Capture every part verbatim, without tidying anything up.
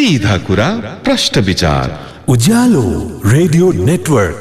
सीधा कुरा प्रश्न विचार उज्यालो रेडियो नेटवर्क।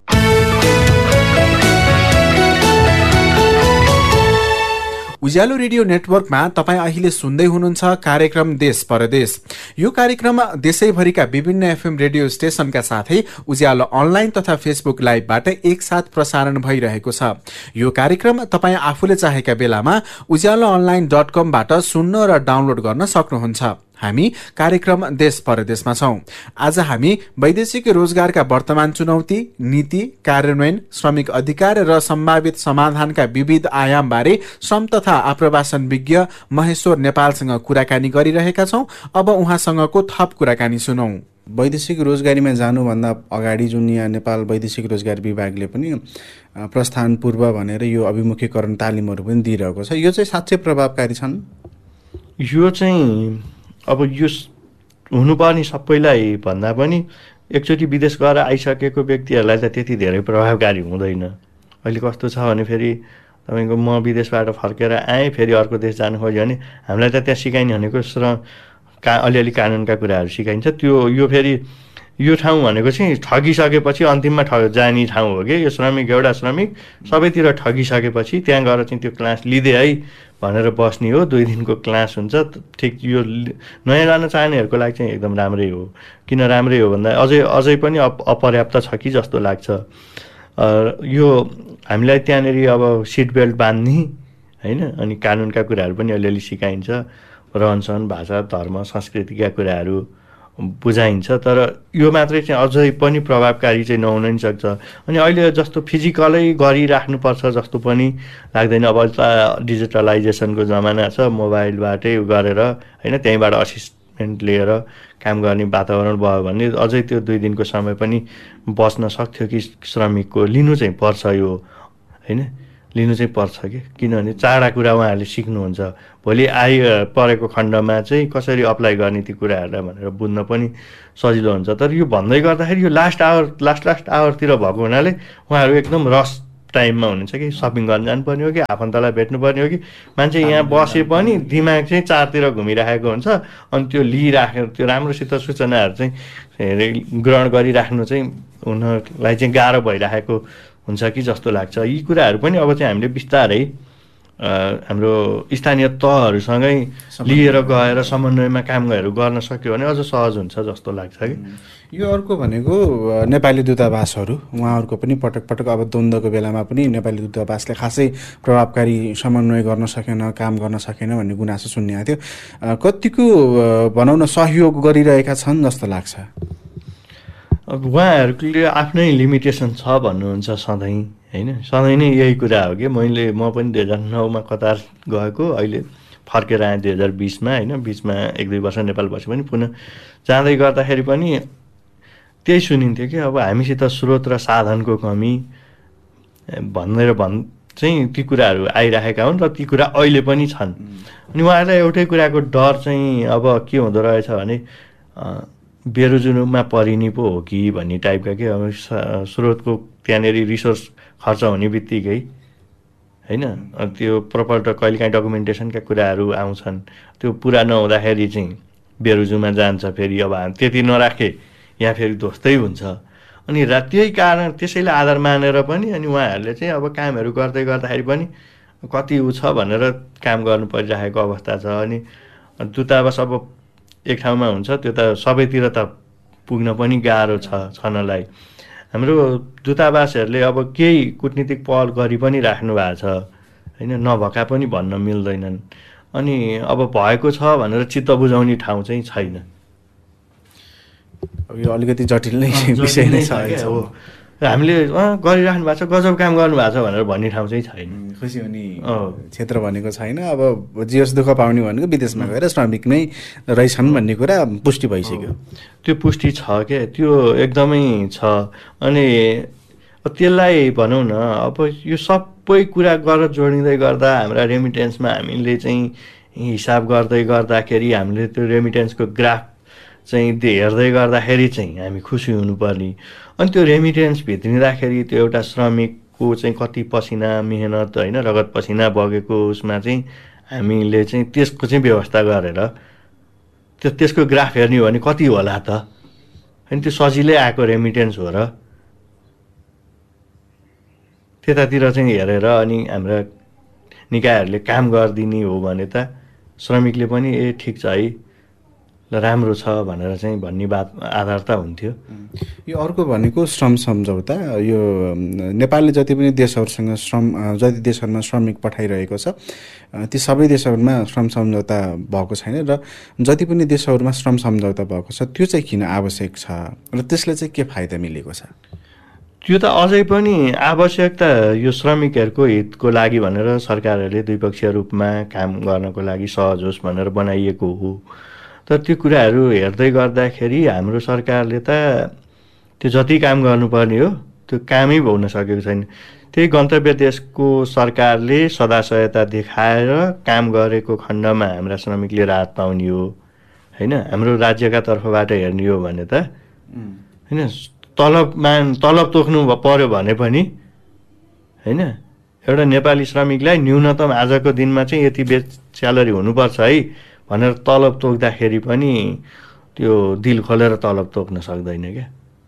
उज्यालो रेडियो नेटवर्कमा तपाईँ अहिले सुन्दै हुनुहुन्छ कार्यक्रम देश परदेश। यो कार्यक्रम देशैभरिका विभिन्न एफएम रेडियो स्टेशनका साथै उज्यालो अनलाइन तथा फेसबुक लाइभबाट एकसाथ प्रसारण भइरहेको छ। यो कार्यक्रम तपाईँ आफूले चाहेका बेलामा उज्यालो अनलाइन डट कमबाट सुन्न र डाउनलोड गर्न सक्नुहुन्छ। हामी कार्यक्रम देश परदेशमा छौं। आज हामी वैदेशिक रोजगारका वर्तमान चुनौती, नीति, कार्यान्वयन, श्रमिक अधिकार र सम्भावित समाधानका विविध आयाम बारे श्रम तथा आप्रवासन विज्ञ महेश्वर नेपालसँग कुराकानी गरिरहेका छौं। अब उहाँसँगको थप कुराकानी सुनौं। वैदेशिक रोजगारीमा जानुभन्दा अगाडि जुन यहाँ नेपाल वैदेशिक रोजगार विभागले पनि प्रस्थान पूर्व भनेर यो अभिमुखीकरण तालिमहरू पनि दिइरहेको छ, यो चाहिँ साँच्चै प्रभावकारी छन्? यो चाहिँ अब यो हुनुपर्ने सबैलाई भन्दा पनि एकचोटि विदेश गएर आइसकेको व्यक्तिहरूलाई त त्यति धेरै प्रभावकारी हुँदैन। अहिले कस्तो छ भने फेरि तपाईँको म विदेशबाट फर्केर आएँ, फेरि अर्को देश जानु खोज्यो भने हामीलाई त त्यहाँ सिकाइने भनेको श्रम का अलिअलि कानुनका कुराहरू सिकाइन्छ। त्यो यो फेरि यो ठाउँ भनेको चाहिँ ठगिसकेपछि अन्तिममा ठग जाने ठाउँ हो कि यो श्रमिक एउटा श्रमिक सबैतिर ठगिसकेपछि त्यहाँ गएर चाहिँ त्यो क्लास लिँदै है भनेर बस्ने हो। दुई दिनको क्लास हुन्छ। ठिक यो नयाँ जान चाहनेहरूको लागि चाहिँ एकदम राम्रै हो। किन राम्रै हो भन्दा अझै अझै पनि अप अपर्याप्त छ कि जस्तो लाग्छ। यो हामीलाई त्यहाँनिर अब सिट बेल्ट बाँध्ने होइन, अनि कानुनका कुराहरू पनि अलिअलि सिकाइन्छ, रहनसहन, भाषा, धर्म, संस्कृतिका कुराहरू बुझाइन्छ। तर यो मात्रै चाहिँ अझै पनि प्रभावकारी चाहिँ नहुन नि सक्छ। अनि अहिले जस्तो फिजिकलै गरिराख्नुपर्छ जस्तो पनि लाग्दैन। अब डिजिटलाइजेसनको जमाना छ, मोबाइलबाटै गरेर होइन त्यहीँबाट असिस्टेन्ट लिएर काम गर्ने वातावरण भयो भने अझै त्यो दुई दिनको समय पनि बस्न सक्थ्यो कि श्रमिकको लिनु चाहिँ पर्छ यो होइन, लिनु चाहिँ पर्छ कि किनभने चारवटा कुरा उहाँहरूले सिक्नुहुन्छ। भोलि आइ परेको खण्डमा चाहिँ कसरी अप्लाई गर्ने ती कुराहरूलाई भनेर बुझ्न पनि सजिलो हुन्छ। तर यो भन्दै गर्दाखेरि यो लास्ट आवर लास्ट लास्ट आवरतिर भएको हुनाले उहाँहरू एकदम रस टाइममा हुनुहुन्छ कि सपिङ गर्न जानुपर्ने हो कि आफन्तलाई भेट्नुपर्ने हो कि मान्छे यहाँ बसे पनि दिमाग चाहिँ चारतिर घुमिराखेको हुन्छ। अनि त्यो लिइराखेर त्यो राम्रोसित सूचनाहरू चाहिँ ग्रहण गरिराख्नु चाहिँ उनीहरूलाई चाहिँ गाह्रो भइराखेको हुन्छ कि जस्तो लाग्छ। यी कुराहरू पनि अब चाहिँ हामीले बिस्तारै हाम्रो स्थानीय तहहरूसँगै लिएर गएर समन्वयमा कामहरू गर्न सक्यो भने अझ सहज हुन्छ जस्तो लाग्छ कि। यो अर्को भनेको नेपाली दूतावासहरू, उहाँहरूको पनि पटक पटक अब द्वन्द्वको बेलामा पनि नेपाली दूतावासले खासै प्रभावकारी समन्वय गर्न सकेन, काम गर्न सकेन भन्ने गुनासो सुन्ने थियो। कतिको भनौँ न सहयोग गरिरहेका छन् जस्तो लाग्छ? अब उहाँहरूले आफ्नै लिमिटेसन छ भन्नुहुन्छ सधैँ होइन, सधैँ नै यही कुरा हो कि मैले म पनि दुई हजार नौमा कतार गएको, अहिले फर्केर आएँ दुई हजार बिसमा होइन। बिचमा एक दुई वर्ष नेपाल बसे पनि पुनः जाँदै गर्दाखेरि पनि त्यही सुनिन्थ्यो कि अब हामीसित स्रोत र साधनको कमी भनेर भन् चाहिँ ती कुराहरू आइरहेका हुन् र ती कुरा अहिले पनि छन्। अनि उहाँहरूलाई एउटै कुराको डर चाहिँ अब के हुँदो रहेछ भने बेरोजगारीमा परिने पो हो कि भन्ने टाइपका के अब स्रोतको त्यहाँनिर रिसोर्स खर्च हुने बित्तिकै होइन त्यो प्रपर कहिलेकाहीँ डकुमेन्टेसनका कुराहरू आउँछन्, त्यो पुरा नहुँदाखेरि चाहिँ बेरोजगारीमा जान्छ। फेरि अब त्यति नराखे यहाँ फेरि ध्वस्तै हुन्छ। अनि र त्यही कारण त्यसैले आधार मानेर पनि अनि उहाँहरूले चाहिँ अब कामहरू गर्दै गर्दाखेरि पनि कति उ छ भनेर काम गर्नु परिरहेको अवस्था छ। अनि दूतावास अब एक ठाउँमा हुन्छ त्यो त सबैतिर त पुग्न पनि गाह्रो छ छनलाई। हाम्रो दूतावासहरूले अब केही कुटनीतिक पहल गरी पनि राख्नु भएको छ होइन, नभएका पनि भन्न मिल्दैनन्। अनि अब भएको छ भनेर चित्त बुझाउने ठाउँ चाहिँ छैन। यो अलिकति जटिल नै विषय नै छ। हामीले गरिराख्नु भएको छ, गजब काम गर्नु भएको छ भनेर भन्ने ठाउँ चाहिँ छैन। खुसी हुने क्षेत्र भनेको छैन। अब जियोस् दुःख पाउने भनेको विदेशमा गएर श्रमिक नै रहेछन् भन्ने कुरा पुष्टि भइसक्यो। त्यो पुष्टि छ क्या, त्यो एकदमै छ। अनि त्यसलाई भनौँ न अब यो सबै कुरा गरेर जोडिँदै गर्दा हाम्रा रेमिटेन्समा हामीले चाहिँ हिसाब गर्दै गर्दाखेरि हामीले त्यो रेमिटेन्सको ग्राफ चाहिँ हेर्दै गर्दाखेरि चाहिँ हामी खुसी हुनुपर्ने। अनि त्यो रेमिटेन्स भित्रिँदाखेरि त्यो एउटा श्रमिकको चाहिँ कति पसिना मेहनत होइन रगत पसिना बगेको उसमा चाहिँ हामीले चाहिँ त्यसको चाहिँ व्यवस्था गरेर त्यो त्यसको ग्राफ हेर्ने हो भने कति होला त, होइन? त्यो सजिलै आएको रेमिटेन्स हो र त्यतातिर चाहिँ हेरेर अनि हाम्रा निकायहरूले काम गरिदिने हो भने त श्रमिकले पनि ए ठिक छ है, ल राम्रो छ भनेर चाहिँ भन्ने बात आधार त हुन्थ्यो। यो अर्को भनेको श्रम सम्झौता। यो नेपालले जति पनि देशहरूसँग श्रम जति देशहरूमा श्रमिक पठाइरहेको छ ती सबै देशहरूमा श्रम सम्झौता भएको छैन र जति पनि देशहरूमा श्रम सम्झौता भएको छ त्यो चाहिँ किन आवश्यक छ र त्यसले चाहिँ के फाइदा मिलेको छ? त्यो त अझै पनि आवश्यकता यो श्रमिकहरूको हितको लागि भनेर सरकारहरूले द्विपक्षीय रूपमा काम गर्नको लागि सहज होस् भनेर बनाइएको हो। तर त्यो कुराहरू हेर्दै गर्दाखेरि हाम्रो सरकारले त त्यो जति काम गर्नुपर्ने हो त्यो कामै हुन सकेको छैन। त्यही गन्तव्य देशको सरकारले सदा सहायता देखाएर काम गरेको खण्डमा हाम्रा श्रमिकले राहत पाउने हो, होइन? हाम्रो राज्यका तर्फबाट हेर्ने हो भने त होइन, तलबमा तलब तोक्नु पर्यो भने पनि होइन, एउटा नेपाली श्रमिकलाई न्यूनतम आजको दिनमा चाहिँ यति बेच स्यालेरी हुनुपर्छ है भनेर तलब तोक्दाखेरि पनि त्यो दिल खोलेर तलब तोक्न सक्दैन क्या।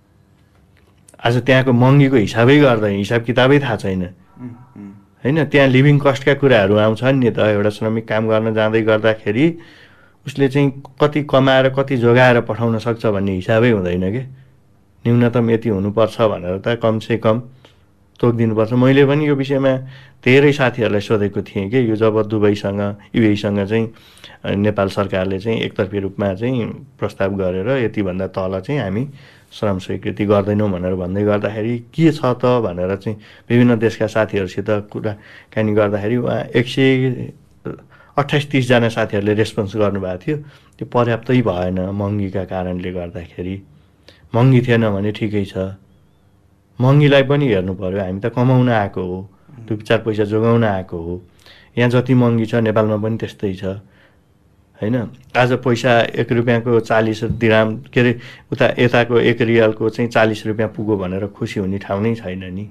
आज त्यहाँको महँगीको हिसाबै गर्दैन, हिसाब किताबै थाहा छैन, होइन? त्यहाँ लिभिङ कस्टका कुराहरू आउँछन् नि त। एउटा श्रमिक काम गर्न जाँदै गर्दाखेरि उसले चाहिँ कति कमाएर कति जोगाएर पठाउन सक्छ भन्ने हिसाबै हुँदैन क्या। न्यूनतम यति हुनुपर्छ भनेर त कमसे कम तोकिदिनुपर्छ। मैले पनि यो विषयमा धेरै साथीहरूलाई सोधेको थिएँ कि यो जब दुबईसँग युएईसँग चाहिँ नेपाल सरकारले चाहिँ एकतर्फी रूपमा चाहिँ प्रस्ताव गरेर यतिभन्दा तल चाहिँ हामी श्रम स्वीकृति गर्दैनौँ भनेर भन्दै गर्दाखेरि के छ त भनेर चाहिँ विभिन्न देशका साथीहरूसित कुराकानी गर्दाखेरि उहाँ एक सय अट्ठाइस तिसजना साथीहरूले रेस्पोन्स गर्नुभएको थियो। त्यो पर्याप्तै भएन महँगीका कारणले गर्दाखेरि। महँगी थिएन भने ठिकै छ, महँगीलाई पनि हेर्नु पर्यो। हामी त कमाउन आएको हो, दुई चार पैसा जोगाउन आएको हो। यहाँ जति महँगी छ नेपालमा पनि त्यस्तै छ, होइन? आज पैसा एक रुपियाँको चालिस दिराम के अरे उता यताको एक रियालको चाहिँ चालिस रुपियाँ पुग्यो भनेर खुसी हुने ठाउँ नै छैन नि।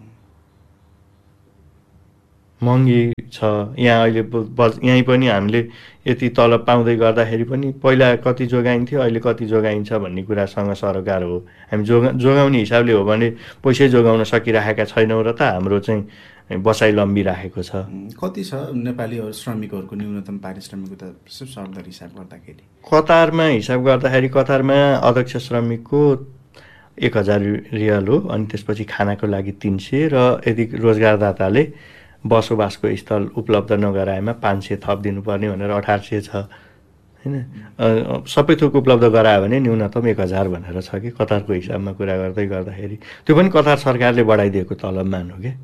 महँगी छ यहाँ अहिले। यहीँ पनि हामीले यति तलब पाउँदै गर्दाखेरि पनि पहिला कति जोगाइन्थ्यो अहिले कति जोगाइन्छ भन्ने कुरासँग सरोकार हो। हामी जोगा जोगाउने हिसाबले हो भने पैसै जोगाउन सकिरहेका छैनौँ र त हाम्रो चाहिँ बसाइ लम्बिराखेको छ। कति छ नेपालीहरू श्रमिकहरूको न्यूनतम पारिश्रमिक त सरदर हिसाब गर्दाखेरि? कतारमा हिसाब गर्दाखेरि कतारमा अध्यक्ष श्रमिकको एक हजार रियल हो, अनि त्यसपछि खानाको लागि तिन सय र यदि रोजगारदाताले बसोबासको स्थल उपलब्ध नगराएमा पाँच सय थप दिनुपर्ने भनेर अठार सय छ, होइन? सबै थोक उपलब्ध गरायो भने न्यूनतम एक हजार भनेर छ कि कतारको हिसाबमा कुरा गर्दै गर्दाखेरि। त्यो पनि कतार सरकारले बढाइदिएको तलब मान्नु क्या।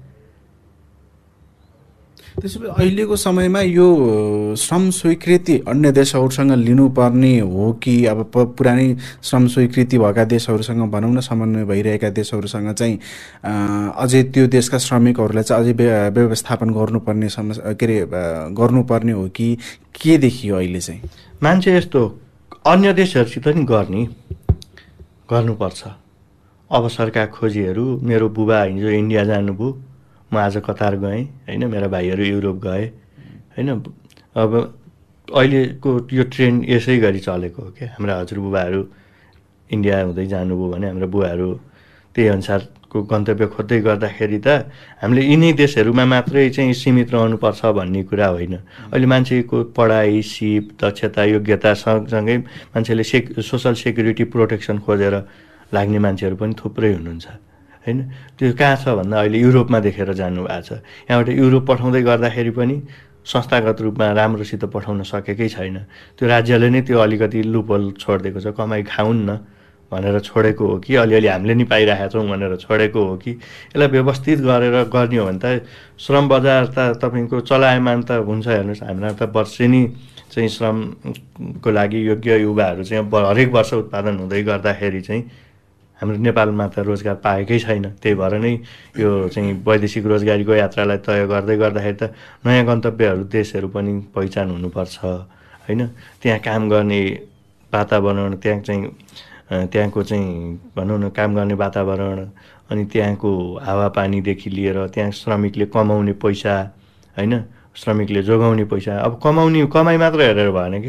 त्यसो भए अहिलेको समयमा यो श्रम स्वीकृति अन्य देशहरूसँग लिनुपर्ने हो कि अब पुरानै श्रम स्वीकृति भएका देशहरूसँग भनौँ न समन्वय भइरहेका देशहरूसँग चाहिँ अझै त्यो देशका श्रमिकहरूलाई चाहिँ अझै व्यवस्थापन गर्नुपर्ने समस्या के अरे गर्नुपर्ने हो कि के देखियो अहिले चाहिँ? मान्छे यस्तो अन्य देशहरूसित नि गर्ने गर्नुपर्छ। अवसरका खोजीहरू, मेरो बुबा हिजो इन्डिया जानुभयो, म आज कतार गएँ, होइन? मेरा भाइहरू युरोप गए, होइन? अब अहिलेको यो ट्रेन्ड यसै गरी चलेको हो क्या। हाम्रा हजुरबुबाहरू इन्डिया हुँदै जानुभयो भने हाम्रो बुवाहरू त्यही अनुसारको गन्तव्य खोज्दै गर्दाखेरि त हामीले यिनै देशहरूमा मात्रै चाहिँ सीमित रहनुपर्छ भन्ने कुरा होइन। अहिले मान्छेको पढाइ, सिप, दक्षता, योग्यता सँगसँगै मान्छेले सेक सोसल सेक्युरिटी प्रोटेक्सन खोजेर लाग्ने मान्छेहरू पनि थुप्रै हुनुहुन्छ, होइन? त्यो कहाँ छ भन्दा अहिले युरोपमा देखेर जानुभएको छ। यहाँबाट युरोप पठाउँदै गर्दाखेरि पनि संस्थागत रूपमा राम्रोसित पठाउन सकेकै छैन। त्यो राज्यले नै त्यो अलिकति लुपहोल छोडिदिएको छ। कमाइ खाउन् न भनेर छोडेको हो कि अलिअलि हामीले नि पाइरहेका छौँ भनेर छोडेको हो कि यसलाई व्यवस्थित गरेर गर्ने हो भने त श्रम बजार त तपाईँको चलायमान त हुन्छ। हेर्नुहोस्, हाम्रा त वर्षेनी चाहिँ श्रमको लागि योग्य युवाहरू चाहिँ हरेक वर्ष उत्पादन हुँदै गर्दाखेरि चाहिँ हाम्रो नेपालमा त रोजगार पाएकै छैन। त्यही भएर नै यो चाहिँ वैदेशिक रोजगारीको यात्रालाई तय गर्दै गर्दाखेरि त नयाँ गन्तव्यहरू देशहरू पनि पहिचान हुनुपर्छ, होइन? त्यहाँ काम गर्ने वातावरण, त्यहाँ चाहिँ त्यहाँको चाहिँ भनौँ न काम गर्ने वातावरण, अनि त्यहाँको हावापानीदेखि लिएर त्यहाँ श्रमिकले कमाउने पैसा, होइन? श्रमिकले जोगाउने पैसा। अब कमाउने कमाइ मात्र हेरेर भएन कि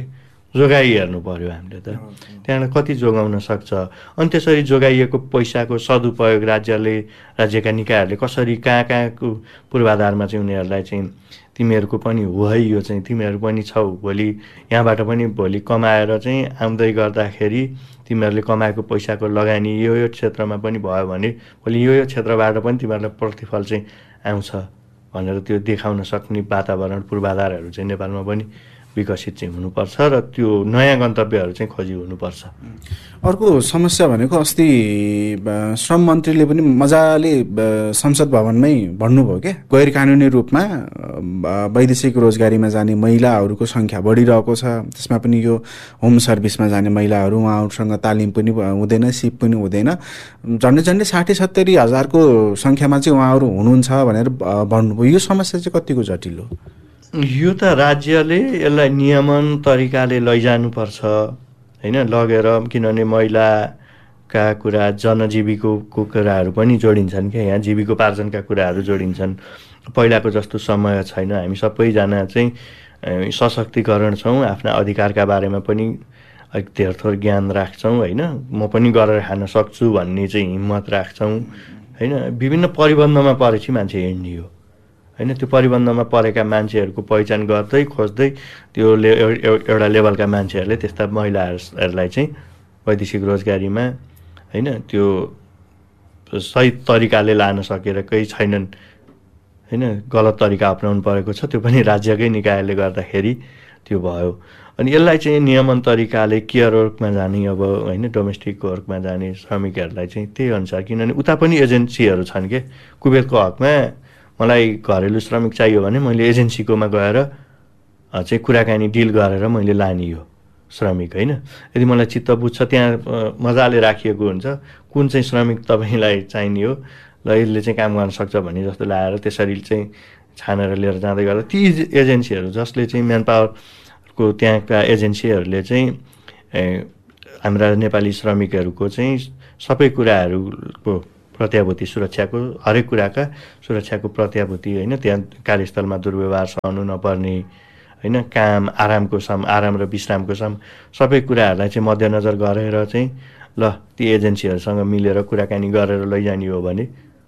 जोगाइ हेर्नु पर्यो हामीले त त्यहाँबाट कति जोगाउन सक्छ अनि त्यसरी जोगाइएको पैसाको सदुपयोग राज्यले राज्यका निकायहरूले कसरी कहाँ कहाँको पूर्वाधारमा चाहिँ उनीहरूलाई चाहिँ तिमीहरूको पनि हो है यो चाहिँ तिमीहरू पनि छौ भोलि यहाँबाट पनि भोलि कमाएर चाहिँ आउँदै गर्दाखेरि तिमीहरूले कमाएको पैसाको लगानी यो यो क्षेत्रमा पनि भयो भने भोलि यो यो क्षेत्रबाट पनि तिमीहरूलाई प्रतिफल चाहिँ आउँछ भनेर त्यो देखाउन सक्ने वातावरण पूर्वाधारहरू चाहिँ नेपालमा पनि विकसित चाहिँ हुनुपर्छ र त्यो नयाँ गन्तव्यहरू चाहिँ खोजी हुनुपर्छ। अर्को समस्या भनेको अस्ति श्रम मन्त्रीले पनि मजाले संसद भवनमै भन्नुभयो क्या गैर कानुनी रूपमा वैदेशिक रोजगारीमा जाने महिलाहरूको सङ्ख्या बढिरहेको छ त्यसमा पनि यो होम सर्भिसमा जाने महिलाहरू उहाँहरूसँग तालिम पनि हुँदैन सिप पनि हुँदैन झन्डै झन्डै साठी सत्तरी हजारको सङ्ख्यामा चाहिँ उहाँहरू हुनुहुन्छ भनेर भन्नुभयो यो समस्या चाहिँ कतिको जटिल हो? यो त राज्यले यसलाई नियमन तरिकाले लैजानुपर्छ होइन लगेर किनभने महिलाका कुरा जनजीविकाको कुराहरू पनि जोडिन्छन् क्या यहाँ जीविकोपार्जनका कुराहरू जोडिन्छन् पहिलाको जस्तो समय छैन हामी सबैजना चाहिँ सशक्तिकरण छौँ आफ्ना अधिकारका बारेमा पनि अलिक धेर थोर ज्ञान राख्छौँ होइन म पनि गरेर खान सक्छु भन्ने चाहिँ हिम्मत राख्छौँ होइन विभिन्न परिबन्धमा परेपछि मान्छे हिँड्ने हो होइन त्यो परिबन्धमा परेका मान्छेहरूको पहिचान गर्दै खोज्दै त्यो ले एउटा लेभलका मान्छेहरूले त्यस्ता महिलाहरूलाई चाहिँ वैदेशिक रोजगारीमा होइन त्यो सही तरिकाले लान सकेर केही छैनन् होइन गलत तरिका अपनाउनु परेको छ त्यो पनि राज्यकै निकायले गर्दाखेरि त्यो भयो अनि यसलाई चाहिँ नियमन तरिकाले केयर वर्कमा जाने अब होइन डोमेस्टिक वर्कमा जाने श्रमिकहरूलाई चाहिँ त्यही अनुसार किनभने उता पनि एजेन्सीहरू छन् के कुवेतको हकमा मलाई घरेलु श्रमिक चाहियो भने मैले एजेन्सीकोमा गएर चाहिँ कुराकानी डिल गरेर मैले लाने हो श्रमिक होइन यदि मलाई चित्त बुझ्छ त्यहाँ मजाले राखिएको हुन्छ कुन चाहिँ श्रमिक तपाईँलाई चाहिने हो ल यसले चाहिँ काम गर्न सक्छ भन्ने जस्तो लगाएर त्यसरी चाहिँ छानेर लिएर जाँदै गर्दा ती एजेन्सीहरू जसले चाहिँ म्यान पावरको त्यहाँका एजेन्सीहरूले चाहिँ हाम्रा नेपाली श्रमिकहरूको चाहिँ सबै कुराहरूको प्रत्याभूति सुरक्षाको हरेक कुराका सुरक्षाको प्रत्याभूति होइन त्यहाँ कार्यस्थलमा दुर्व्यवहार सहनु नपर्ने होइन काम आरामको सम आराम र विश्रामको सम सबै कुराहरूलाई चाहिँ मध्यनजर गरेर चाहिँ ल ती एजेन्सीहरूसँग मिलेर कुराकानी गरेर लैजाने हो भने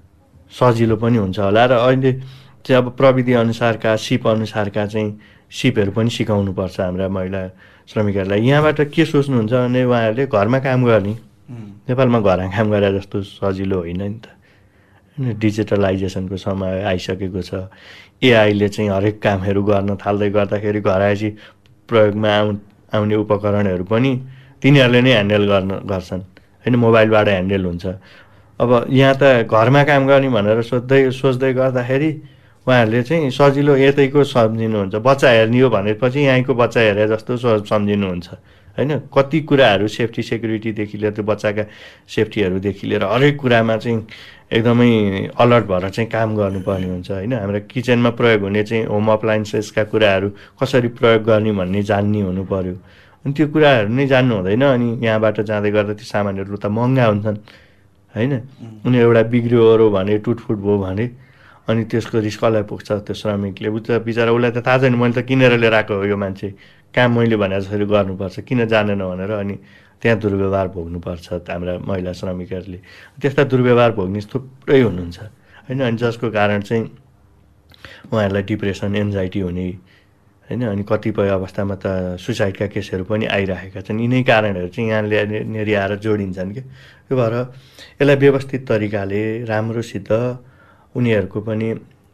सजिलो पनि हुन्छ होला र अहिले चाहिँ अब प्रविधि अनुसारका सिप अनुसारका चाहिँ सिपहरू पनि सिकाउनुपर्छ हाम्रा महिला श्रमिकहरूलाई यहाँबाट के सोच्नुहुन्छ भने उहाँहरूले घरमा काम गर्ने नेपालमा घरमा काम गरे जस्तो सजिलो होइन नि त होइन डिजिटलाइजेसनको समय आइसकेको छ एआईले चाहिँ हरेक कामहरू गर्न थाल्दै गर्दाखेरि घर आएपछि प्रयोगमा आउ आउने उपकरणहरू पनि तिनीहरूले नै ह्यान्डल गर्न गर्छन् होइन मोबाइलबाट ह्यान्डल हुन्छ अब यहाँ त घरमा काम गर्ने भनेर सोध्दै सोच्दै गर्दाखेरि उहाँहरूले चाहिँ सजिलो यतैको सम्झिनुहुन्छ बच्चा हेर्ने हो भनेपछि यहीँको बच्चा हेरे जस्तो सम्झिनुहुन्छ होइन कति कुराहरू सेफ्टी सेक्युरिटीदेखि लिएर त्यो बच्चाका सेफ्टीहरूदेखि लिएर हरेक कुरामा चाहिँ एकदमै अलर्ट भएर चाहिँ काम गर्नुपर्ने हुन्छ होइन हाम्रो किचनमा प्रयोग हुने चाहिँ होम अप्लायन्सेसका कुराहरू कसरी प्रयोग गर्ने भन्ने जान्ने हुनु पर्यो अनि त्यो कुराहरू नै जान्नु हुँदैन अनि यहाँबाट जाँदै गर्दा त्यो सामानहरू त महँगा हुन्छन् होइन अनि एउटा बिग्रियो भने टुटफुट भयो भने अनि त्यसको रिस्क कसलाई पुग्छ त्यो श्रमिकले उ त बिचरा उसलाई त थाहा छैन मैले त किनेर लिएर आएको हो यो मान्छे काम मैले भने जसरी गर्नुपर्छ किन जानेन भनेर अनि त्यहाँ दुर्व्यवहार भोग्नुपर्छ हाम्रा महिला श्रमिकहरूले त्यस्ता दुर्व्यवहार भोग्ने थुप्रै हुनुहुन्छ होइन अनि जसको कारण चाहिँ उहाँहरूलाई डिप्रेसन एन्जाइटी हुने होइन अनि कतिपय अवस्थामा त सुसाइडका केसहरू पनि आइरहेका छन् यिनै कारणहरू चाहिँ यहाँले नेरी आएर जोडिन्छन् कि त्यो भएर यसलाई व्यवस्थित तरिकाले राम्रोसित उनीहरूको पनि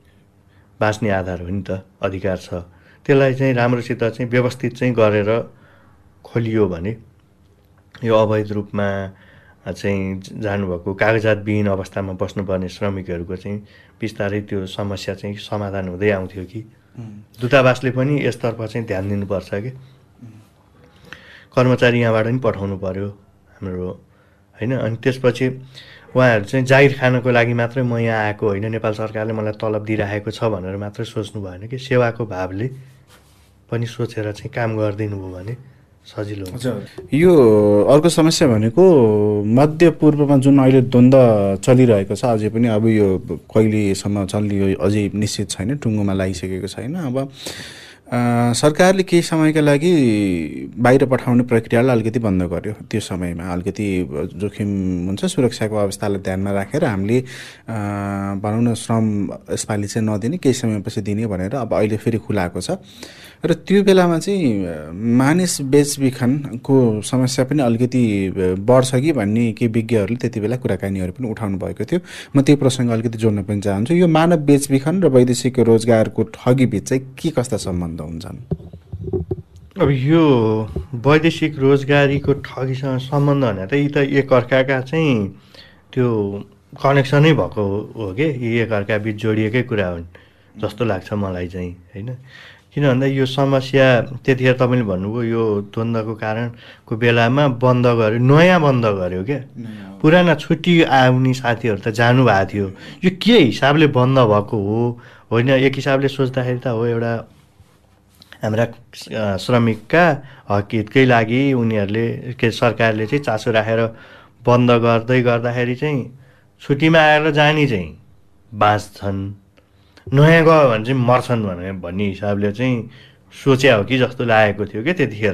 बाँच्ने आधार हो नि त अधिकार छ त्यसलाई चाहिँ राम्रोसित चाहिँ व्यवस्थित चाहिँ गरेर खोलियो भने यो अवैध रूपमा चाहिँ जानुभएको कागजातविहीन अवस्थामा बस्नुपर्ने श्रमिकहरूको चाहिँ बिस्तारै त्यो समस्या चाहिँ समाधान हुँदै आउँथ्यो कि दूतावासले पनि यसतर्फ चाहिँ ध्यान दिनुपर्छ कि कर्मचारी यहाँबाट पनि पठाउनु पर्यो हाम्रो होइन अनि त्यसपछि उहाँहरू चाहिँ जागिर खानको लागि मात्रै म यहाँ आएको होइन नेपाल सरकारले मलाई तलब दिइरहेको छ भनेर मात्रै सोच्नु भएन कि सेवाको भावले पनि सोचेर चाहिँ काम गरिदिनु भयो भने सजिलो हुन्छ। यो अर्को समस्या भनेको मध्यपूर्वमा जुन अहिले द्वन्द्व चलिरहेको छ अझै पनि अब यो कहिलेसम्म चल्ने अझै निश्चित छैन टुङ्गोमा लागिसकेको छैन अब अ, सरकारले केही समयका लागि बाहिर पठाउने प्रक्रियालाई अलिकति बन्द गर्यो। त्यो समयमा अलिकति जोखिम हुन्छ, सुरक्षाको अवस्थालाई ध्यानमा राखेर हामीले अ, भनौँ न श्रम यसपालि चाहिँ नदिने, केही समयपछि दिने भनेर अब अहिले फेरि खुलाएको छ। र त्यो बेलामा चाहिँ मानिस बेचबिखनको समस्या पनि अलिकति बढ्छ कि भन्ने केही विज्ञहरूले त्यति बेला कुराकानीहरू पनि उठाउनु भएको थियो। म त्यो प्रसङ्ग अलिकति जोड्न पनि चाहन्छु। यो मानव बेचबिखन र वैदेशिक रोजगारको ठगीबिच चाहिँ के कस्ता सम्बन्ध हुन्छन्? अब यो वैदेशिक रोजगारीको ठगीसँग सम्बन्ध भने त यी त एकअर्काका चाहिँ त्यो कनेक्सनै भएको हो कि यी एकअर्का बिच जोडिएकै कुरा हुन् जस्तो लाग्छ मलाई चाहिँ, होइन? किन भन्दा यो समस्या त्यतिखेर तपाईँले भन्नुभयो यो द्वन्द्वको कारणको बेलामा बन्द गर्यो, नयाँ बन्द गर्यो क्या। पुराना छुट्टी आउने साथीहरू त जानुभएको थियो। यो के हिसाबले बन्द भएको हो, होइन? एक हिसाबले सोच्दाखेरि त हो एउटा हाम्रा श्रमिकका हक हितकै लागि उनीहरूले के सरकारले चाहिँ चासो राखेर बन्द गर्दै गर्दाखेरि चाहिँ छुट्टीमा आएर जाने चाहिँ बाँच्छन्, नयाँ गयो भने चाहिँ मर्छन् भने भन्ने हिसाबले चाहिँ सोच्या हो कि जस्तो लागेको थियो क्या त्यतिखेर।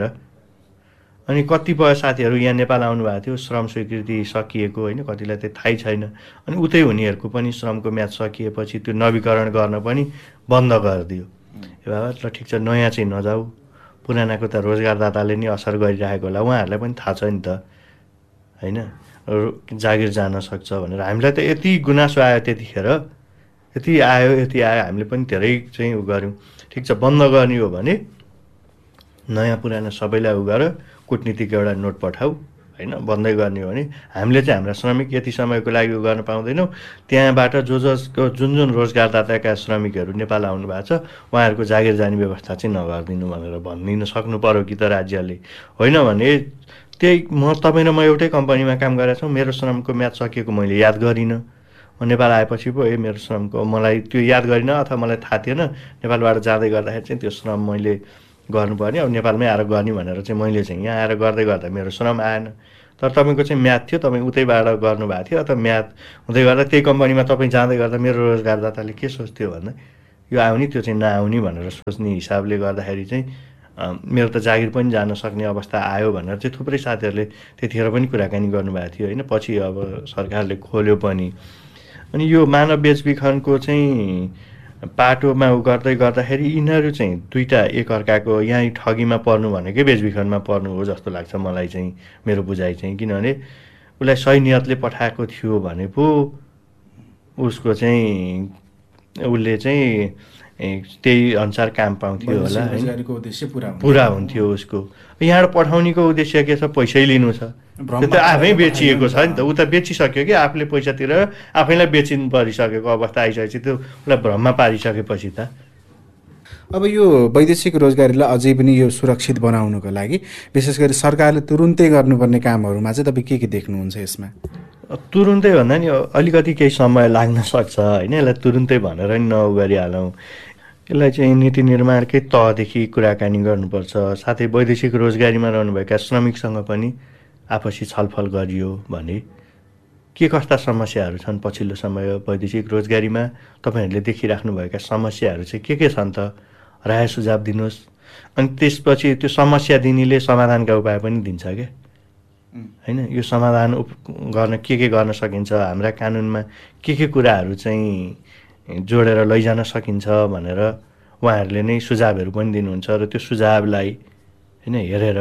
अनि कतिपय साथीहरू यहाँ नेपाल आउनुभएको थियो, श्रम स्वीकृति सकिएको, होइन? कतिलाई त्यो थाहै छैन। अनि उतै हुनेहरूको पनि श्रमको म्याद सकिएपछि त्यो नवीकरण गर्न पनि बन्द गरिदियो। ए बाबा ल ठिक छ, नयाँ चाहिँ नजाऊ, पुरानाको त रोजगारदाताले नै असर गरिरहेको होला, उहाँहरूलाई पनि थाहा छ नि त, होइन? जागिर जान सक्छ भनेर हामीलाई त यति गुनासो आयो त्यतिखेर, यति आयो यति आयो, हामीले पनि धेरै चाहिँ उ गऱ्यौँ। ठिक छ, बन्द गर्ने हो भने नयाँ पुराना सबैलाई उ गर, कुटनीतिक एउटा नोट पठाऊ, होइन? बन्दै गर्ने हो भने हामीले चाहिँ हाम्रा श्रमिक यति समयको लागि उ गर्न पाउँदैनौँ। त्यहाँबाट जो जसको जुन जुन रोजगारदाताका श्रमिकहरू नेपाल आउनु भएको छ उहाँहरूको जागिर जाने व्यवस्था चाहिँ नगरिदिनु भनेर भनिदिनु सक्नु पऱ्यो कि त राज्यले, होइन? भने त्यही म तपाईँ र म एउटै कम्पनीमा काम गरेको छौँ, मेरो श्रमको म्याद सकिएको मैले याद गरिनँ, म नेपाल आएपछि पो ए मेरो श्रमको मलाई त्यो याद गरिनँ अथवा मलाई थाहा थिएन, नेपालबाट जाँदै गर्दाखेरि चाहिँ त्यो श्रम मैले गर्नुपर्ने, अब नेपालमै आएर गर्ने भनेर चाहिँ मैले चाहिँ यहाँ आएर गर्दै गर्दा मेरो श्रम आएन। तर तपाईँको चाहिँ म्याद थियो, तपाईँ उतैबाट गर्नुभएको थियो, अथवा म्याद हुँदै गर्दा त्यही कम्पनीमा तपाईँ जाँदै गर्दा मेरो रोजगारदाताले के सोच्थ्यो भन्दा यो आउने त्यो चाहिँ नआउने भनेर सोच्ने हिसाबले गर्दाखेरि चाहिँ मेरो त जागिर पनि जान सक्ने अवस्था आयो भनेर चाहिँ थुप्रै साथीहरूले त्यतिखेर पनि कुराकानी गर्नुभएको थियो, होइन? पछि अब सरकारले खोल्यो पनि। अनि यो मानव बेचबिखनको चाहिँ पाटोमा उ गर्दै गर्दाखेरि यिनीहरू चाहिँ दुईवटा एकअर्काको यहीँ ठगीमा पर्नु भनेकै बेचबिखनमा पर्नु हो जस्तो लाग्छ मलाई चाहिँ, मेरो बुझाइ चाहिँ। किनभने उसलाई सही नियतले पठाएको थियो भने पो उसको चाहिँ उसले चाहिँ त्यही अनुसार काम पाउँथ्यो होला, होइन? पुरा हुन्थ्यो उसको। यहाँबाट पठाउनेको उद्देश्य के छ? पैसै लिनु छ, त्यो त आफै बेचिएको छ नि त, ऊ त बेचिसक्यो कि आफूले पैसा तिरेर आफैलाई बेचिनु परिसकेको अवस्था आइसकेपछि त्यो उसलाई भ्रममा पारिसकेपछि त। अब यो वैदेशिक रोजगारीलाई अझै पनि यो सुरक्षित बनाउनुको लागि विशेष गरी सरकारले तुरुन्तै गर्नुपर्ने कामहरूमा चाहिँ तपाईँ के के देख्नुहुन्छ यसमा? तुरुन्तै भन्दा नि अलिकति केही समय लाग्न सक्छ, होइन? यसलाई तुरुन्तै भनेर नि नउ गरिहालौँ। यसलाई चाहिँ नीति निर्माणकै तहदेखि कुराकानी गर्नुपर्छ। साथै वैदेशिक रोजगारीमा रहनुभएका श्रमिकसँग पनि आपसी छलफल गरियो भने के कस्ता समस्याहरू छन् पछिल्लो समय वैदेशिक रोजगारीमा, तपाईँहरूले देखिराख्नुभएका समस्याहरू चाहिँ के के छन् त, राय सुझाव दिनुहोस्। अनि त्यसपछि त्यो समस्या दिनेले समाधानका उपाय पनि दिन्छ क्या, होइन? यो समाधान गर्न के के गर्न सकिन्छ, हाम्रा कानुनमा के के कुराहरू चाहिँ जोडेर लैजान सकिन्छ भनेर उहाँहरूले नै सुझावहरू पनि दिनुहुन्छ। र त्यो सुझावलाई, होइन, हेरेर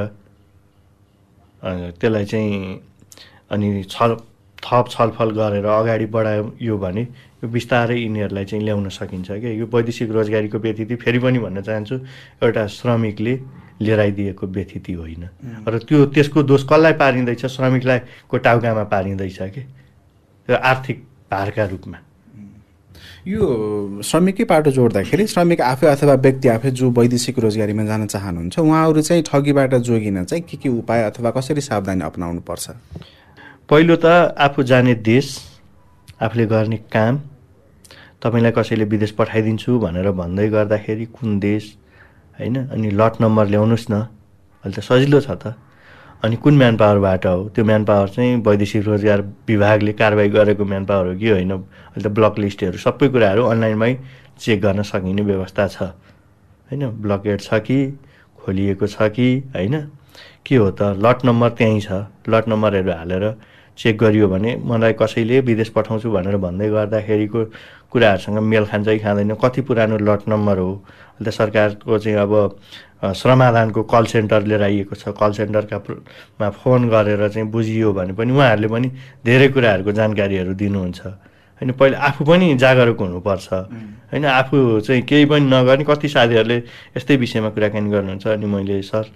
त्यसलाई चाहिँ अनि छल थप छलफल गरेर अगाडि बढायो भने यो बिस्तारै यिनीहरूलाई चाहिँ ल्याउन सकिन्छ क्या। यो वैदेशिक रोजगारीको व्यतिथि फेरि पनि भन्न चाहन्छु एउटा श्रमिकले लिएर आइदिएको व्यतिथि होइन, र त्यो त्यसको दोष कसलाई पारिँदैछ? श्रमिकलाई को टाउकामा पारिँदैछ कि त्यो आर्थिक भारका रूपमा। यो श्रमिकै पाटो जोड्दाखेरि श्रमिक आफै अथवा व्यक्ति आफै जो वैदेशिक रोजगारीमा जान चाहनुहुन्छ उहाँहरू चाहिँ ठगीबाट जोगिन चाहिँ के के उपाय अथवा कसरी सावधानी अपनाउनु पर्छ? पहिलो त आफू जाने देश, आफूले गर्ने काम, तपाईँलाई कसैले विदेश पठाइदिन्छु भनेर भन्दै गर्दाखेरि कुन देश, होइन? अनि लट नम्बर ल्याउनुहोस् न, अहिले त सजिलो छ त। अनि कुन म्यान पावरबाट हो, त्यो म्यान पावर चाहिँ वैदेशिक रोजगार विभागले कारवाही गरेको म्यान पावर हो कि होइन, अहिले त ब्लक लिस्टहरू सबै कुराहरू अनलाइनमै चेक गर्न सकिने व्यवस्था छ, होइन, ब्लकेड छ कि खोलिएको छ कि होइन, के हो त, लट नम्बर त्यहीँ छ, लट नम्बरहरू हालेर चेक गरियो भने मलाई कसैले विदेश पठाउँछु भनेर भन्दै गर्दाखेरिको कुराहरूसँग मेल खान्छ कि खाँदैन, कति पुरानो लट नम्बर हो। अहिले त सरकारको चाहिँ अब श्रमाधानको कल सेन्टर लिएर आइएको छ, कल सेन्टरका मा फोन गरेर चाहिँ बुझियो भने पनि उहाँहरूले पनि धेरै कुराहरूको जानकारीहरू दिनुहुन्छ होइन। पहिला आफू पनि जागरुक हुनुपर्छ होइन, आफू चाहिँ केही पनि नगर्ने। कति साथीहरूले यस्तै विषयमा कुराकानी गर्नुहुन्छ, अनि मैले सर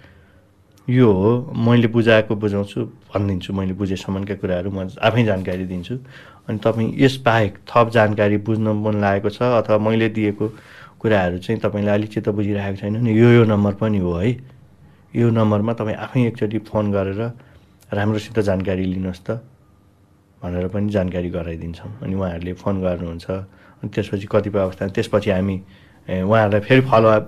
यो हो, मैले बुझाएको बुझाउँछु भनिदिन्छु, मैले बुझेसम्मका कुराहरू म आफै जानकारी दिन्छु, अनि तपाईँ यसबाहेक थप जानकारी बुझ्न मन लागेको छ अथवा मैले दिएको कुराहरू चाहिँ तपाईँले अलिक चित्त बुझिरहेको छैन भने यो यो नम्बर पनि हो है, यो नम्बरमा तपाईँ आफै एकचोटि फोन गरेर राम्रोसित जानकारी लिनुहोस् त भनेर पनि जानकारी गराइदिन्छौँ। अनि उहाँहरूले फोन गर्नुहुन्छ, अनि त्यसपछि कतिपय अवस्थामा त्यसपछि हामी उहाँहरूलाई फेरि फलोअप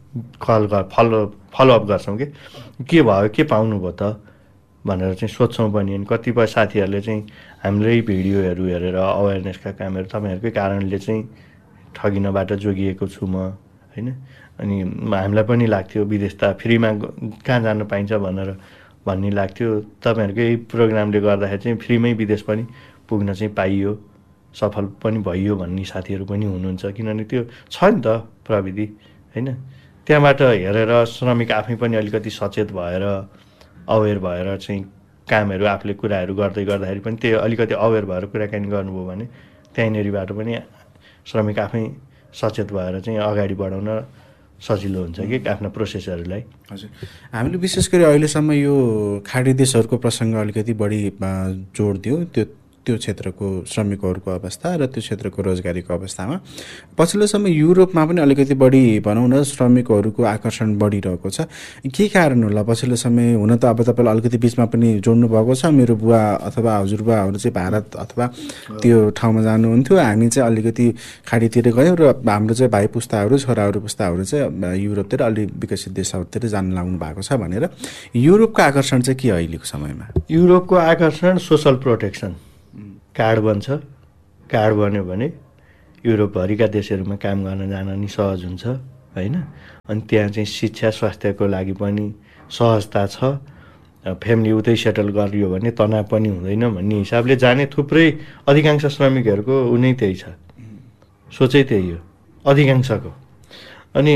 कल गर फलो फलोअप गर्छौँ कि के भयो, के पाउनुभयो त भनेर चाहिँ सोध्छौँ पनि। अनि कतिपय साथीहरूले चाहिँ हाम्रै भिडियोहरू हेरेर अवेरनेसका कामहरू तपाईँहरूकै कारणले चाहिँ ठगिनबाट जोगिएको छु म होइन। अनि हामीलाई पनि लाग्थ्यो विदेश त फ्रीमा कहाँ जानु पाइन्छ भनेर भन्ने लाग्थ्यो, तपाईँहरूकै प्रोग्रामले गर्दाखेरि चाहिँ फ्रीमै विदेश पनि पुग्न चाहिँ पाइयो, सफल पनि भइयो भन्ने साथीहरू पनि हुनुहुन्छ। किनभने त्यो छ नि त प्रविधि होइन, त्यहाँबाट हेरेर श्रमिक आफै पनि अलिकति सचेत भएर अवेर भएर चाहिँ कामहरू आफूले कुराहरू गर्दै गर्दाखेरि पनि त्यो अलिकति अवेर भएर कुराकानी गर्नुभयो भने त्यहीँनिरबाट पनि श्रमिक आफै सचेत भएर चाहिँ अगाडि बढाउन सजिलो हुन्छ कि आफ्ना प्रोसेसहरूलाई। हजुर, हामीले विशेष गरी अहिलेसम्म यो खाडी देशहरूको प्रसङ्ग अलिकति बढी जोड दियो, त्यो त्यो क्षेत्रको श्रमिकहरूको अवस्था र त्यो क्षेत्रको रोजगारीको अवस्थामा। पछिल्लो समय युरोपमा पनि अलिकति बढी भनौँ न श्रमिकहरूको आकर्षण बढिरहेको छ, के कारण होला पछिल्लो समय? हुन त अब तपाईँलाई अलिकति बिचमा पनि जोड्नु भएको छ, मेरो बुवा अथवा हजुरबुवाहरू चाहिँ भारत अथवा त्यो ठाउँमा जानुहुन्थ्यो, हामी चाहिँ अलिकति खाडीतिर गयौँ र हाम्रो चाहिँ भाइ पुस्ताहरू छोराहरू पुस्ताहरू चाहिँ युरोपतिर अलि विकसित देशहरूतिर जान लाग्नु भएको छ भनेर। युरोपको आकर्षण चाहिँ के अहिलेको समयमा? युरोपको आकर्षण सोसल प्रोटेक्सन कार्ड बन्छ, कार्ड बन्यो भने युरोपभरिका देशहरूमा काम गर्न जान नि सहज हुन्छ होइन। अनि त्यहाँ चाहिँ शिक्षा स्वास्थ्यको लागि पनि सहजता छ, फ्यामिली उतै सेटल गरियो भने तनाव पनि हुँदैन भन्ने हिसाबले जाने थुप्रै अधिकांश श्रमिकहरूको उनै त्यही छ, सोचै त्यही हो अधिकांशको। अनि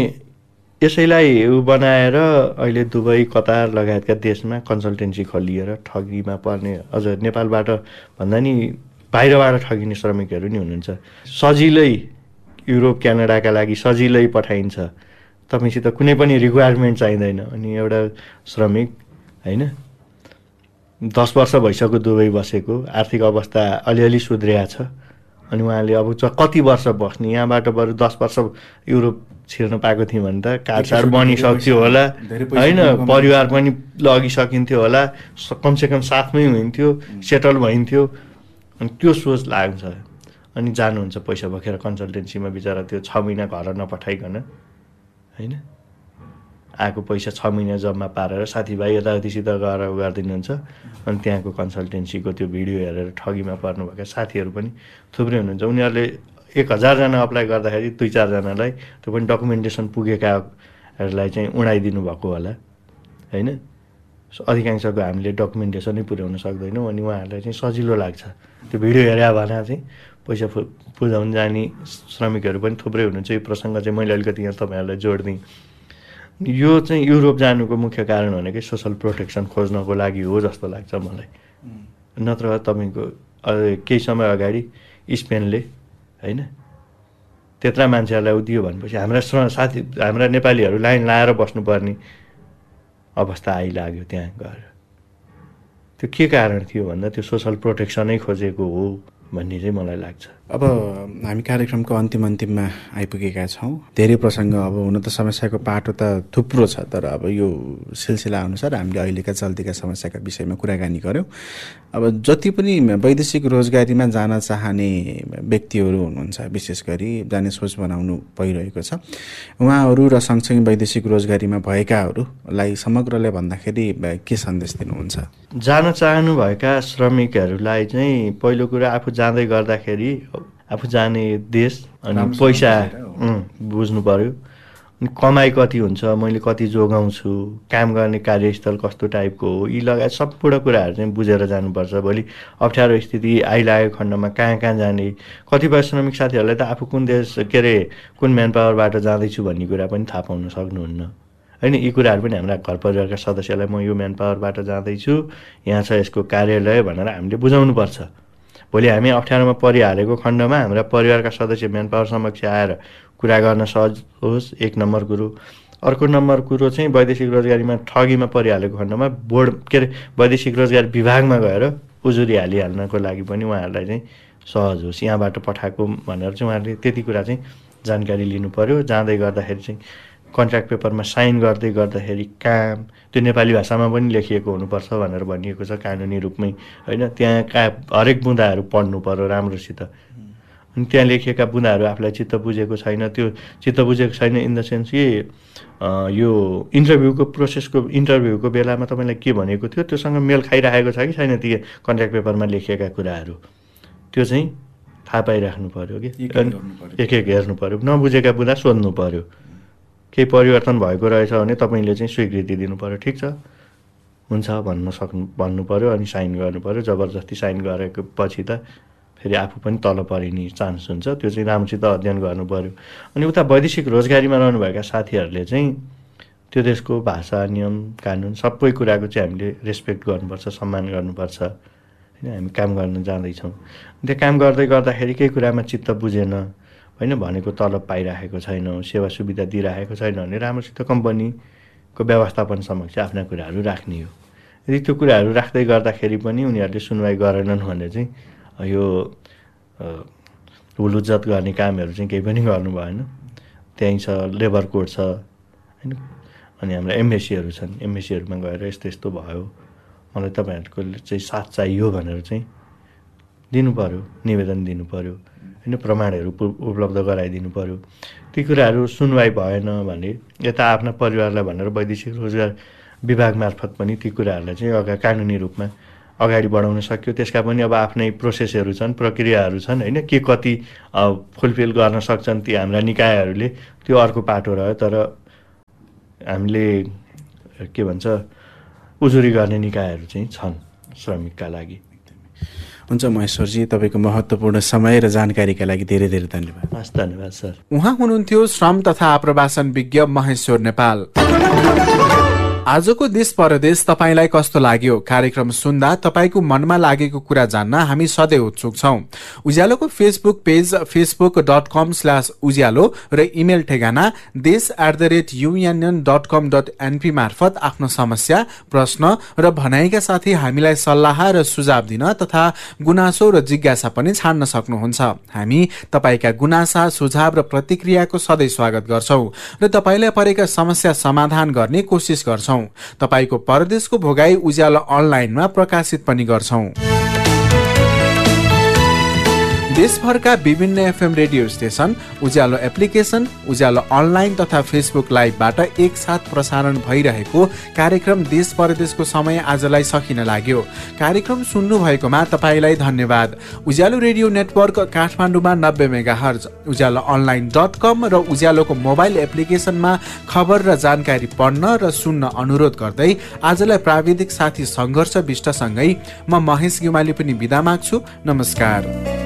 यसैलाई उ बनाएर अहिले दुबई कतार लगायतका देशमा कन्सल्टेन्सी खोलिएर ठगीमा पर्ने, अझ नेपालबाट भन्दा नि बाहिरबाट ठगिने श्रमिकहरू नि हुनुहुन्छ। सजिलै युरोप क्यानाडाका लागि सजिलै पठाइन्छ, तपाईँसित कुनै पनि रिक्वायरमेन्ट चाहिँदैन। अनि एउटा श्रमिक होइन दस वर्ष भइसक्यो दुबई बसेको, आर्थिक अवस्था अलिअलि सुध्रिया छ, अनि उहाँले अब कति वर्ष बस्ने, यहाँबाट बरु दस वर्ष युरोप छिर्न पाएको थिएँ भने त काटसाट बनिसक्थ्यो होला होइन, परिवार पनि लगिसकिन्थ्यो होला, कमसेकम साथमै हुन्थ्यो, सेटल भइन्थ्यो। अनि त्यो सोच लाग्छ, अनि जानुहुन्छ पैसा बोकेर कन्सल्टेन्सीमा, बिचरा त्यो छ महिना घर नपठाइकन होइन, आएको पैसा छ महिना जम्मा पारेर साथीभाइ यताउतिसित गएर गरिदिनुहुन्छ। अनि त्यहाँको कन्सल्टेन्सीको त्यो भिडियो हेरेर ठगीमा पर्नुभएका साथीहरू पनि थुप्रै हुनुहुन्छ। उनीहरूले एक हजारजना अप्लाई गर्दाखेरि दुई चारजनालाई त्यो पनि डकुमेन्टेसन पुगेकाहरूलाई चाहिँ उडाइदिनु भएको होला होइन। अधिकांशको हामीले डकुमेन्टेसनै पुर्याउन सक्दैनौँ, अनि उहाँहरूलाई चाहिँ सजिलो लाग्छ त्यो भिडियो हेरे भने चाहिँ पैसा फु बुझाउन जाने श्रमिकहरू पनि थुप्रै हुनुहुन्छ। यो प्रसङ्ग चाहिँ मैले अलिकति यहाँ तपाईँहरूलाई जोडिदिएँ। यो चाहिँ युरोप जानुको मुख्य कारण भनेकै सोसल प्रोटेक्सन खोज्नको लागि हो जस्तो लाग्छ मलाई। नत्र तपाईँको केही समय अगाडि स्पेनले होइन त्यत्रा मान्छेहरूलाई दियो भनेपछि हाम्रा साथी हाम्रा नेपालीहरू लाइन लाएर बस्नुपर्ने अवस्था आइलाग्यो त्यहाँ गएर। त्यो के कारण थियो भन्दा त्यो सोसल प्रोटेक्सनै खोजेको हो भन्ने चाहिँ मलाई लाग्छ। अब हामी कार्यक्रमको अन्तिम अन्तिममा आइपुगेका छौँ। धेरै प्रसङ्ग, अब हुन त समस्याको पाटो त थुप्रो छ, तर अब यो सिलसिला अनुसार हामीले अहिलेका चल्तीका समस्याका विषयमा कुराकानी गऱ्यौँ। अब जति पनि वैदेशिक रोजगारीमा जान चाहने व्यक्तिहरू हुनुहुन्छ, विशेष गरी जाने सोच बनाउनु भइरहेको छ, उहाँहरू र सँगसँगै वैदेशिक रोजगारीमा भएकाहरूलाई समग्रले भन्दाखेरि के सन्देश दिनुहुन्छ? जान चाहनुभएका श्रमिकहरूलाई चाहिँ पहिलो कुरा आफू जाँदै गर्दाखेरि आफू जाने देश अनि पैसा बुझ्नु पर्यो। कमाइ कति हुन्छ, मैले कति जोगाउँछु, काम गर्ने कार्यस्थल कस्तो टाइपको हो, यी लगायत सम्पूर्ण कुराहरू चाहिँ बुझेर जानुपर्छ। भोलि अप्ठ्यारो स्थिति आइलागेको खण्डमा कहाँ कहाँ जाने, कतिपय श्रमिक साथीहरूलाई त आफू कुन देश के अरे कुन म्यान पावरबाट जाँदैछु भन्ने कुरा पनि थाहा पाउन सक्नुहुन्न होइन। यी कुराहरू पनि हाम्रा घर परिवारका सदस्यलाई म यो म्यान पावरबाट जाँदैछु, यहाँ छ यसको कार्यालय भनेर हामीले बुझाउनुपर्छ। भोलि हामी अप्ठ्यारोमा परिहालेको खण्डमा हाम्रा परिवारका सदस्य म्यान पावर समक्ष आएर कुरा गर्न सहज होस्, एक नम्बर कुरो। अर्को नम्बर कुरो चाहिँ वैदेशिक रोजगारीमा ठगीमा परिहालेको खण्डमा बोर्ड के अरे वैदेशिक रोजगार विभागमा गएर उजुरी हालिहाल्नको लागि पनि उहाँहरूलाई चाहिँ सहज होस्, यहाँबाट पठाएको भनेर चाहिँ उहाँहरूले त्यति कुरा चाहिँ जानकारी लिनु पऱ्यो। जाँदै गर्दाखेरि चाहिँ कन्ट्र्याक्ट पेपरमा साइन गर्दै गर्दाखेरि काम त्यो नेपाली भाषामा पनि लेखिएको हुनुपर्छ भनेर भनिएको छ कानुनी रूपमै होइन। त्यहाँ का हरेक बुँदाहरू पढ्नु पऱ्यो राम्रोसित। अनि त्यहाँ लेखिएका बुँदाहरू आफूलाई चित्त बुझेको छैन, त्यो चित्त बुझेको छैन इन द सेन्स कि यो इन्टरभ्यूको प्रोसेसको इन्टरभ्यूको बेलामा तपाईँलाई के भनेको थियो त्योसँग मेल खाइरहेको छ कि छैन ती कन्ट्र्याक्ट पेपरमा लेखिएका कुराहरू, त्यो चाहिँ थाहा पाइराख्नु पऱ्यो कि एक एक हेर्नु पऱ्यो। नबुझेका बुँदा सोध्नु पऱ्यो, केही परिवर्तन भएको रहेछ भने तपाईँले चाहिँ स्वीकृति दिनु पऱ्यो, ठिक छ हुन्छ भन्न सक्नु भन्नु पऱ्यो अनि साइन गर्नु पऱ्यो। जबरजस्ती साइन गरेको पछि त फेरि आफू पनि तल परिने चान्स हुन्छ, त्यो चाहिँ राम्रोसित अध्ययन गर्नु पऱ्यो। अनि उता वैदेशिक रोजगारीमा रहनुभएका साथीहरूले चाहिँ त्यो देशको भाषा नियम कानुन सबै कुराको चाहिँ हामीले रेस्पेक्ट गर्नुपर्छ, सम्मान गर्नुपर्छ होइन। हामी काम गर्न जाँदैछौँ, त्यो काम गर्दै गर्दाखेरि केही कुरामा चित्त बुझेन होइन, भनेको तलब पाइराखेको छैन, सेवा सुविधा दिइराखेको छैन भने राम्रोसित कम्पनीको व्यवस्थापन समक्ष आफ्ना कुराहरू राख्ने हो। यदि त्यो कुराहरू राख्दै गर्दाखेरि पनि उनीहरूले सुनवाई गरेनन् भने चाहिँ यो हुलुज्जत गर्ने कामहरू चाहिँ केही पनि गर्नु भएन। त्यहीँ छ लेबर कोड छ होइन। अनि हाम्रा एमएससीहरू छन्, एमएससीहरूमा गएर यस्तो यस्तो भयो, मलाई तपाईँहरूको चाहिँ साथ चाहियो भनेर चाहिँ दिनु पऱ्यो, निवेदन दिनु पऱ्यो होइन, प्रमाणहरू उपलब्ध गराइदिनु पऱ्यो। ती कुराहरू सुनवाई भएन भने यता आफ्ना परिवारलाई भनेर वैदेशिक रोजगार विभाग मार्फत पनि ती कुराहरूलाई चाहिँ अगाडि कानुनी रूपमा अगाडि बढाउन सक्यो। त्यसका पनि अब आफ्नै प्रोसेसहरू छन्, प्रक्रियाहरू छन् होइन, के कति फुलफिल गर्न सक्छन् ती हाम्रा निकायहरूले, त्यो अर्को पाटो रह्यो। तर हामीले के भन्छ उजुरी गर्ने निकायहरू चाहिँ छन् श्रमिकका लागि। हुन्छ महेश्वरजी, तपाईँको महत्त्वपूर्ण समय र जानकारीका लागि धेरै धेरै धन्यवाद। हस्, धन्यवाद सर। उहाँ हुनुहुन्थ्यो श्रम तथा आप्रवासन विज्ञ महेश्वर नेपाल। आजको देश परदेश तपाईलाई कस्तो लाग्यो? कार्यक्रम सुन्दा तपाईको मनमा लागेको कुरा जान्न हामी सधैँ उत्सुक छौं। उज्यालोको Facebook page Facebook dot com slash उज्यालो र इमेल ठेगाना देश at the rate युएनएन dot com dot NP मार्फत आफ्नो समस्या, प्रश्न र भनाइका साथै हामीलाई सल्लाह र सुझाव दिन तथा गुनासो र जिज्ञासा पनि छाड्न सक्नुहुन्छ। हामी तपाईका गुनासा, सुझाव र प्रतिक्रियाको सधैँ स्वागत गर्छौं र तपाईलाई परेका समस्या समाधान गर्ने कोसिस गर्छौं। तपाईको परदेशको भोगाई उज्यालो अनलाइनमा प्रकाशित पनि गर्छौं। देशभरका विभिन्न एफएम रेडियो स्टेशन, उज्यालो एप्लिकेशन, उज्यालो अनलाइन तथा फेसबुक लाइभबाट एकसाथ प्रसारण भइरहेको कार्यक्रम देश परदेशको समय आजलाई सकिन लाग्यो। कार्यक्रम सुन्नु भएकोमा तपाईलाई धन्यवाद। उज्यालो रेडियो नेटवर्क काठमाडौँमा नब्बे मेगा हर्ज, उज्यालो अनलाइन डट कम र उज्यालोको मोबाइल एप्लिकेशनमा खबर र जानकारी पढ्न र सुन्न अनुरोध गर्दै आजलाई प्राविधिक साथी सङ्घर्ष विष्टसँगै म महेश गिमाली पनि बिदा माग्छु। नमस्कार।